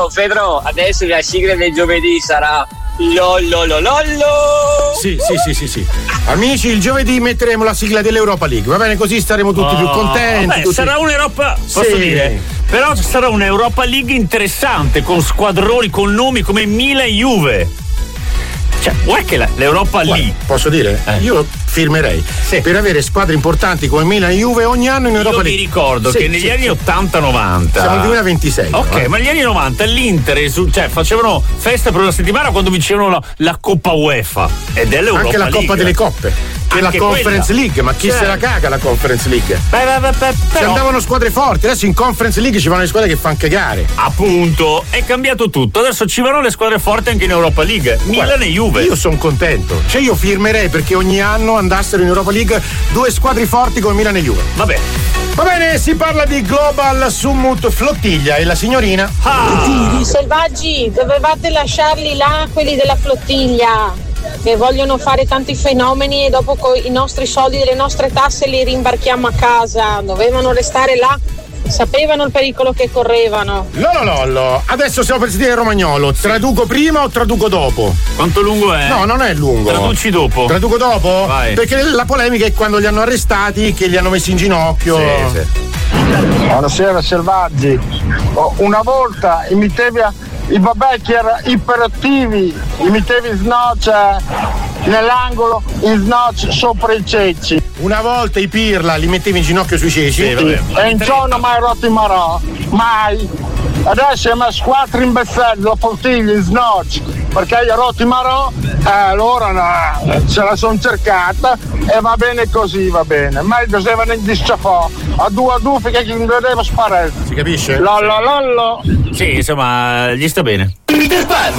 Fedro, adesso la sigla del giovedì sarà Lolololollo. Sì. Amici, il giovedì metteremo la sigla dell'Europa League, va bene? Così staremo tutti più contenti. Vabbè, tutti... sarà un'Europa, posso dire? Però sarà un'Europa League interessante, con squadroni, con nomi come Milan e Juve. Cioè, vuoi che l'Europa League? Posso dire? Io firmerei per avere squadre importanti come Milan e Juve ogni anno in Europa League. Io mi ricordo che negli anni 80-90 siamo nel 2026. Ok, ma negli anni 90 l'Inter facevano festa per una settimana quando vincevano la Coppa UEFA ed è l'Europa anche la League. Coppa delle Coppe. Che è la Conference quella. League, ma chi se la caga la Conference League? Però andavano squadre forti, adesso in Conference League ci vanno le squadre che fanno cagare. Appunto, è cambiato tutto. Adesso ci vanno le squadre forti anche in Europa League. Milan e Juve. Io sono contento. Cioè io firmerei perché ogni anno andassero in Europa League due squadre forti come Milan e Juve. Vabbè. Va bene, si parla di Global Summit Flottiglia e la signorina. Selvaggi, dovevate lasciarli là quelli della flottiglia che vogliono fare tanti fenomeni e dopo con i nostri soldi delle nostre tasse li rimbarchiamo a casa. Dovevano restare là, sapevano il pericolo che correvano. Lololollo, adesso siamo per sentire il romagnolo. Traduco prima o traduco dopo? Quanto lungo è? No, non è lungo. Traduci dopo. Traduco dopo? Vai. Perché la polemica è quando li hanno arrestati, che li hanno messi in ginocchio. Sì. Buonasera Selvaggi. Una volta imitevi i Babecker iperattivi, imitevi Snoch nell'angolo, in Snoch sopra i ceci. Una volta i Pirla li mettevi in ginocchio sui ceci. E in ciò non mai rotto i marò, mai. Adesso è messo 4 imbecilli, la flottiglia in Snoch, perché gli ha rotto i marò, allora no, se la sono cercata e va bene così, va bene. Ma dovevano in disciafò, a due finché non doveva sparare. Si capisce? Lollo. Sì, insomma, gli sta bene. Peter Pan,